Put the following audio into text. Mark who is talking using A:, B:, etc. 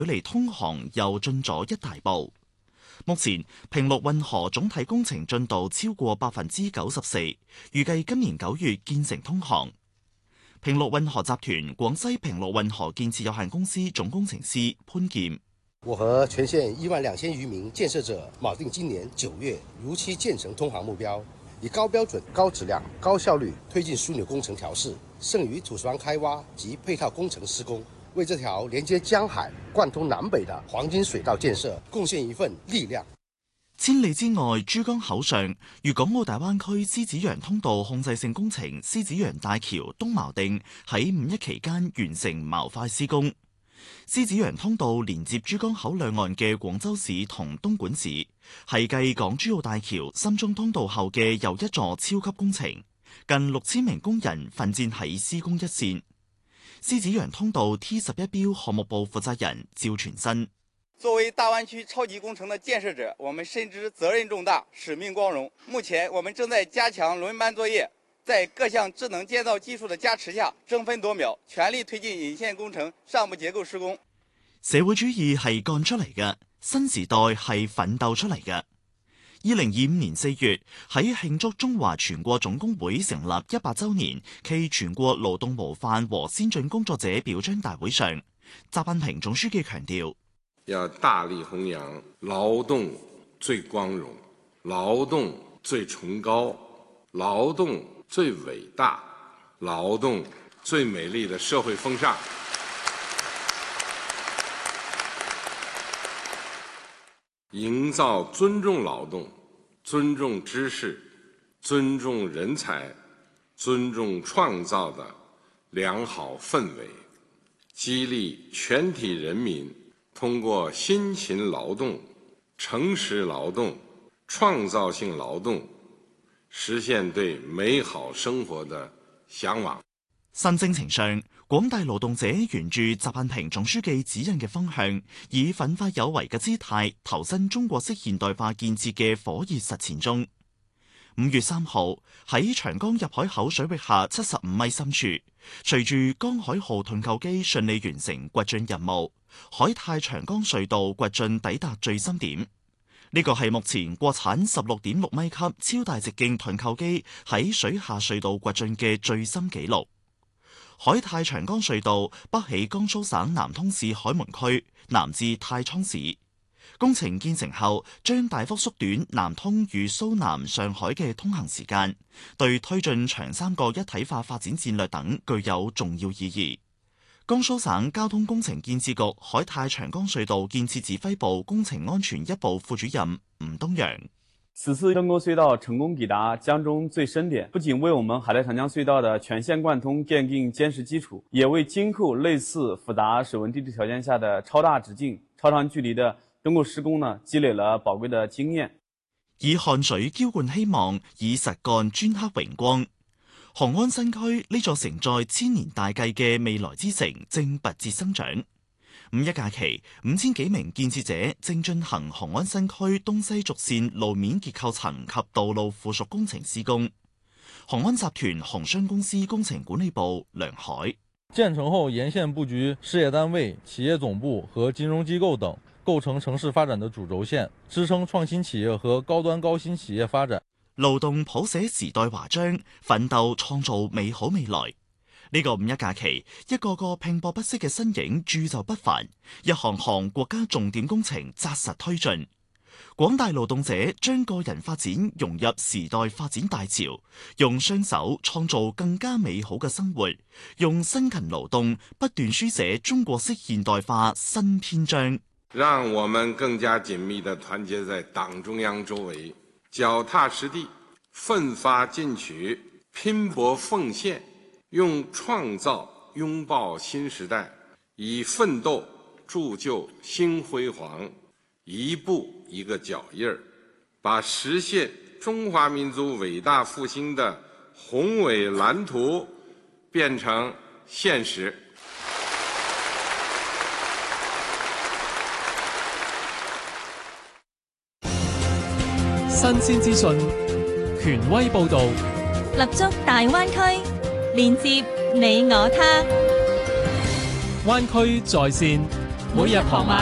A: 距離通航又進咗一大步。目前平陸運河總體工程進度超過94%，預計今年9月建成通航。平陸運河集團廣西平陸運河建設有限公司總工程師潘劍：
B: 我和全縣12000餘名建設者錨定今年9月如期建成通航目標，以高標準、高質量、高效率推進樞紐工程調試、剩餘土石方開挖及配套工程施工，為這條連接江海、貫通南北的黃金水道建設貢獻一份力量。
A: 千里之外，珠江口上，粵港澳大灣區獅子洋通道控制性工程獅子洋大橋東錨定喺5·1期間完成模塊施工。獅子洋通道連接珠江口兩岸嘅廣州市同東莞市，係繼港珠澳大橋深中通道後嘅又一座超級工程，近6000名工人奮戰喺施工一線。獅子洋通道 T11標項目部負責人趙全新：
C: 作為大灣區超級工程的建設者，我們深知責任重大，使命光榮。目前我們正在加強輪班作業，在各項智能建造技術的加持下，爭分奪秒，全力推進引線工程上部結構施工。
A: 社會主義係幹出嚟嘅，新時代係奮鬥出嚟嘅。2025年4月，喺慶祝中華全國總工會成立100週年暨全國勞動模範和先進工作者表彰大會上，習近平總書記強調：
D: 要大力弘揚勞動最光榮、勞動最崇高、勞動最偉大、勞動最美麗的社會風尚，營造尊重勞動、尊重知識、尊重人才、尊重創造的良好氛圍，激勵全體人民通過辛勤勞動、誠實勞動、創造性勞動，實現對美好生活的向往。
A: 新征程上，廣大勞動者沿住習近平總書記指引嘅方向，以奮發有為嘅姿態投身中國式現代化建設嘅火熱實踐中。5月3號喺長江入海口水域下75米深處，隨住江海號盾構機順利完成掘進任務，海泰長江隧道掘進抵達最深點。呢個係目前國產16.6米級超大直徑盾構機喺水下隧道掘進嘅最深紀錄。海泰長江隧道北起江蘇省南通市海門區，南至太倉市。工程建成後，將大幅縮短南通與蘇南上海嘅通行時間，對推進長三角一體化發展戰略等具有重要意義。江蘇省交通工程建設局海泰長江隧道建設指揮部工程安全一部副主任吳東陽：
E: 此次鄭溝隧道成功抵達江中最深點，不僅為我們海泰長江隧道的全線貫通奠定堅實基礎，也為今後類似複雜水文地質條件下的超大直徑、超長距離的東溝施工積累了寶貴的經驗。
A: 以汗水澆灌希望，以實幹鐫刻榮光。雄安新區呢座承載千年大計嘅未來之城正拔節生長。5一假期，5000幾名建設者正進行雄安新區東西軸線路面結構層及道路附屬工程施工。雄安集團雄商公司工程管理部梁海：
F: 建成後，沿線布局事業單位、企業總部和金融機構等，構成城市發展的主軸線，支撐創新企業和高端高新企業發展。
A: 勞動譜寫時代華章，奮鬥創造美好未來。呢個5一假期，一個個拼搏不息嘅身影鑄就不凡，一項項國家重點工程紮實推進。廣大勞動者將個人發展融入時代發展大潮，用雙手創造更加美好嘅生活，用辛勤勞動不斷書寫中國式現代化新篇章。
D: 讓我們更加緊密地團結在黨中央周圍，腳踏實地，奮發進取，拼搏奉獻，用創造擁抱新時代，以奮鬥鑄就新輝煌，一步一個腳印兒，把實現中華民族偉大復興的宏偉藍圖變成現實。
G: 新鮮資訊，權威報導，
H: 立足大灣區，連接你我他。
G: 灣區在線。 每日傍晚